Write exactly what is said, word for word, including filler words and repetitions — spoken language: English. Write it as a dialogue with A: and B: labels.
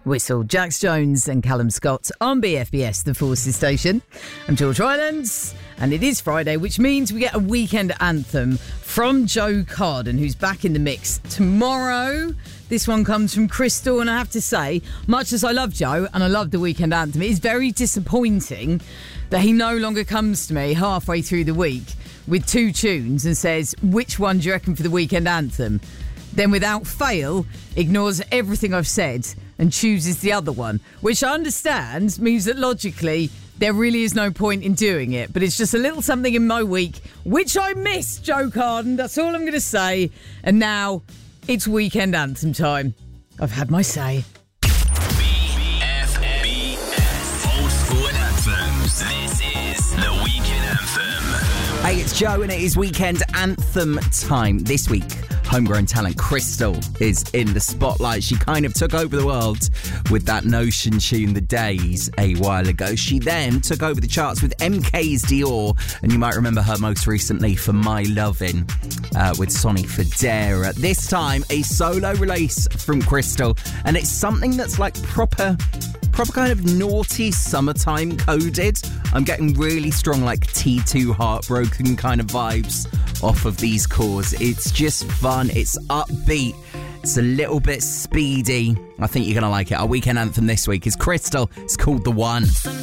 A: Whistle. Jax Jones and Callum Scott on B F B S, the Forces Station. I'm George Rylands, and it is Friday, which means we get a weekend anthem from Joe Carden, who's back in the mix tomorrow. This one comes from Crystal, and I have to say, much as I love Joe and I love the weekend anthem, it is very disappointing that he no longer comes to me halfway through the week with two tunes and says, which one do you reckon for the weekend anthem? Then without fail, ignores everything I've said and chooses the other one, which I understand means that logically there really is no point in doing it. But it's just a little something in my week, which I miss, Joe Carden. That's all I'm going to say. And now it's weekend anthem time. I've had my say.
B: B F B S Old School Anthems. This is the Weekend Anthem.
C: Hey, it's Joe, and it is weekend anthem time. This week, homegrown talent Crystal is in the spotlight. She kind of took over the world with that Notion tune, The Days, a while ago. She then took over the charts with M K's Dior, and you might remember her most recently for My Lovin' uh, with Sonny Fodera. This time, a solo release from Crystal, and it's something that's like proper... proper kind of naughty summertime coded. I'm getting really strong like T two Heartbroken kind of vibes off of these chords. It's just fun. It's upbeat. It's a little bit speedy. I think you're going to like it. Our weekend anthem this week is Crystal. It's called The One.